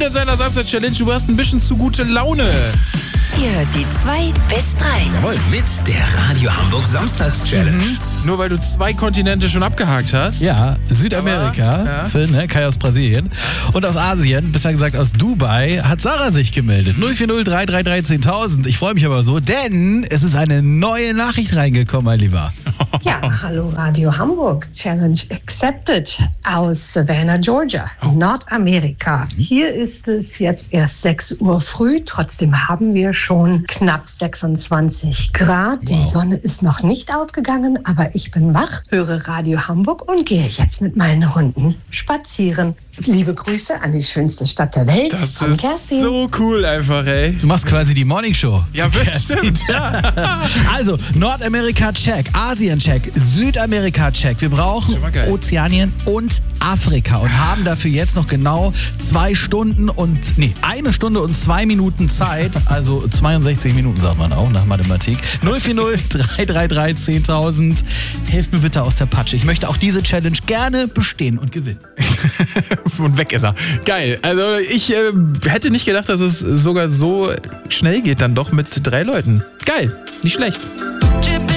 mitten in seiner Samstag-Challenge. Du hast ein bisschen zu gute Laune. Ihr hört die 2 bis 3. Jawohl, mit der Radio Hamburg Samstags-Challenge. Nur weil du 2 Kontinente schon abgehakt hast. Ja, Südamerika, Phil, ne? Kai aus Brasilien. Und aus Asien, besser gesagt aus Dubai, hat Sarah sich gemeldet. 040 333 10.000. Ich freue mich aber so, denn es ist eine neue Nachricht reingekommen, mein Lieber. Ja, hallo Radio Hamburg, Challenge accepted aus Savannah, Georgia, Nordamerika. Hier ist es jetzt erst 6 Uhr früh, trotzdem haben wir schon knapp 26 Grad. Die Sonne ist noch nicht aufgegangen, aber ich bin wach, höre Radio Hamburg und gehe jetzt mit meinen Hunden spazieren. Liebe Grüße an die schönste Stadt der Welt. Das von ist Kerstin. so cool einfach, ey. Du machst quasi die Morningshow. Ja, bestimmt, ja. Also, Nordamerika-Check, Asien-Check, Südamerika-Check. Wir brauchen Schon mal geil. Ozeanien und Afrika und haben dafür jetzt noch genau 1 Stunde und 2 Minuten Zeit. Also 62 Minuten, sagt man auch nach Mathematik. 040 333 10.000. Helft mir bitte aus der Patsche. Ich möchte auch diese Challenge gerne bestehen und gewinnen. Und weg ist er. Geil. Also ich hätte nicht gedacht, dass es sogar so schnell geht dann doch mit 3 Leuten. Geil. Nicht schlecht.